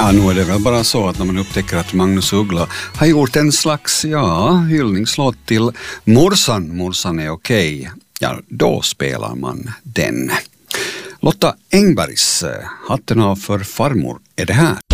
Ja, nu är det väl bara så att när man upptäcker att Magnus Uggla har gjort en slags, hyllningslåt till morsan. Morsan är okej. Ja, då spelar man den. Lotta Engbergs, hatten av för farmor, är det här.